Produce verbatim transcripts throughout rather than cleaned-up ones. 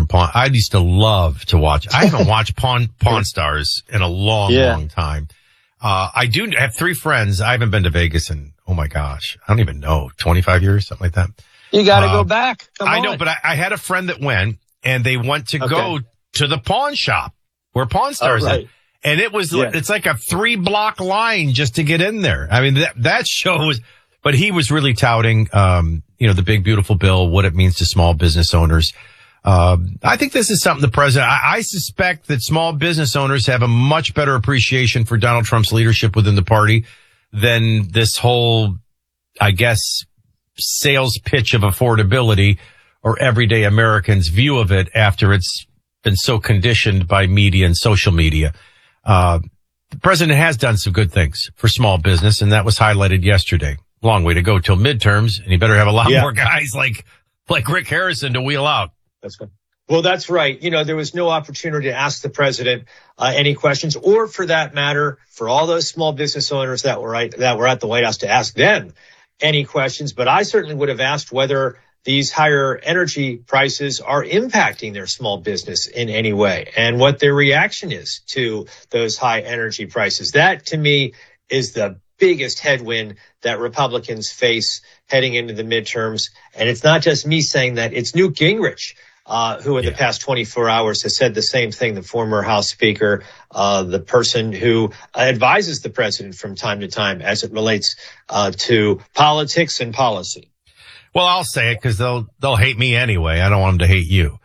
from Pawn. I used to love to watch. I haven't watched Pawn, Pawn Stars in a long, yeah. long time. Uh, I do have three friends. I haven't been to Vegas in, oh my gosh, I don't even know, twenty-five years, something like that. You got to uh, go back. Come I on. know, but I, I had a friend that went, and they went to okay. go to the pawn shop where Pawn Stars oh, right. is. And it was, yeah. it's like a three block line just to get in there. I mean, that, that show was, but he was really touting, um, you know, the big, beautiful bill, what it means to small business owners. Um, I think this is something the president, I, I suspect that small business owners have a much better appreciation for Donald Trump's leadership within the party than this whole, I guess, sales pitch of affordability or everyday Americans' view of it after it's been so conditioned by media and social media. Uh, the president has done some good things for small business, and that was highlighted yesterday. Long way to go till midterms, and he better have a lot yeah. more guys like, like Rick Harrison to wheel out. That's good. Well, that's right. You know, there was no opportunity to ask the president uh, any questions, or for that matter, for all those small business owners that were right, that were at the White House to ask them any questions. But I certainly would have asked whether these higher energy prices are impacting their small business in any way and what their reaction is to those high energy prices. That, to me, is the biggest headwind that Republicans face heading into the midterms. And it's not just me saying that. It's Newt Gingrich, uh, who in yeah. the past twenty-four hours has said the same thing, the former House Speaker, uh, the person who advises the president from time to time as it relates uh, to politics and policy. Well, I'll say it because they'll they'll hate me anyway. I don't want them to hate you.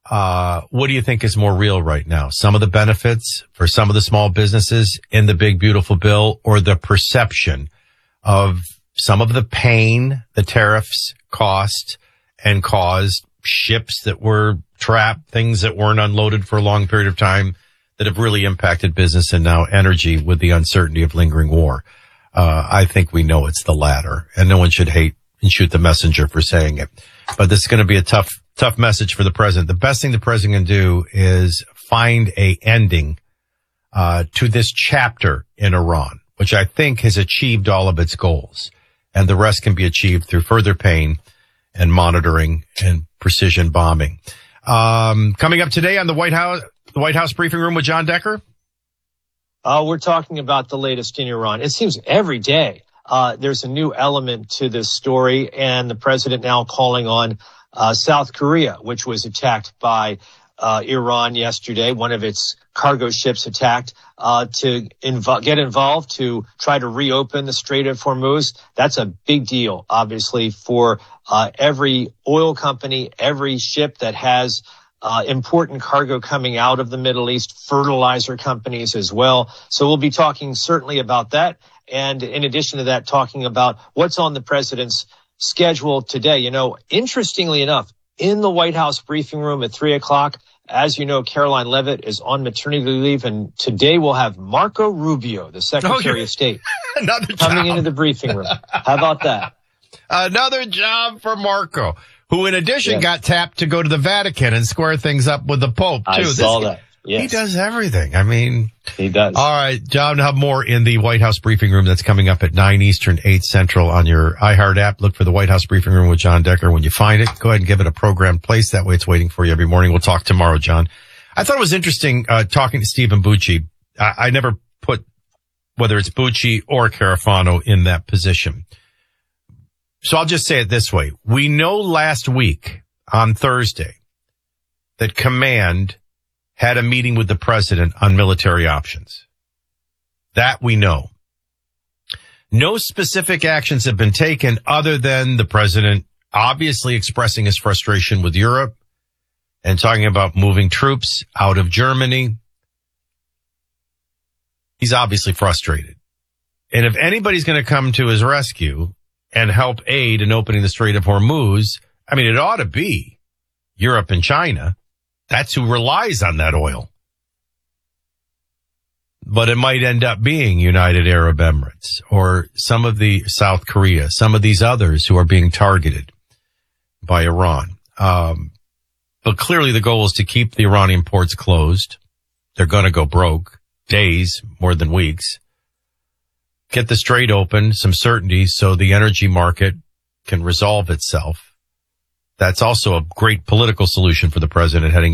Uh, what do you think is more real right now? Some of the benefits for some of the small businesses in the big, beautiful bill, or the perception of some of the pain the tariffs cost and caused, ships that were trapped, things that weren't unloaded for a long period of time that have really impacted business and now energy with the uncertainty of lingering war? Uh, I think we know it's the latter, and no one should hate and shoot the messenger for saying it. But this is going to be a tough, tough message for the president. The best thing the president can do is find a ending, uh, to this chapter in Iran, which I think has achieved all of its goals. And the rest can be achieved through further pain and monitoring and precision bombing. Um, coming up today on the White House, the White House briefing room with John Decker. Uh, we're talking about the latest in Iran. It seems every day. Uh, there's a new element to this story, and the president now calling on uh, South Korea, which was attacked by uh, Iran yesterday, one of its cargo ships attacked, uh, to inv- get involved to try to reopen the Strait of Hormuz. That's a big deal, obviously, for uh, every oil company, every ship that has Uh, important cargo coming out of the Middle East, fertilizer companies as well. So we'll be talking certainly about that. And in addition to that, talking about what's on the president's schedule today. You know, interestingly enough, in the White House briefing room at three o'clock, as you know, Caroline Leavitt is on maternity leave. And today we'll have Marco Rubio, the Secretary oh, of State, Another coming job. into the briefing room. How about that? Another job for Marco, who in addition yes. got tapped to go to the Vatican and square things up with the Pope, too. I this saw guy, that. Yes. He does everything. I mean, he does. All right, John, have more in the White House briefing room that's coming up at nine Eastern, eight Central on your iHeart app. Look for the White House briefing room with John Decker. When you find it, go ahead and give it a programmed place. That way it's waiting for you every morning. We'll talk tomorrow, John. I thought it was interesting, uh, talking to Stephen Bucci. I, I never put whether it's Bucci or Carafano in that position. So I'll just say it this way. We know last week on Thursday that Command had a meeting with the president on military options. That we know. No specific actions have been taken other than the president obviously expressing his frustration with Europe and talking about moving troops out of Germany. He's obviously frustrated. And if anybody's going to come to his rescue and help aid in opening the Strait of Hormuz, I mean, it ought to be Europe and China. That's who relies on that oil. But it might end up being United Arab Emirates or some of the South Korea, some of these others who are being targeted by Iran. Um, but clearly the goal is to keep the Iranian ports closed. They're going to go broke, days more than weeks. Get the strait open, some certainty so the energy market can resolve itself. That's also a great political solution for the president heading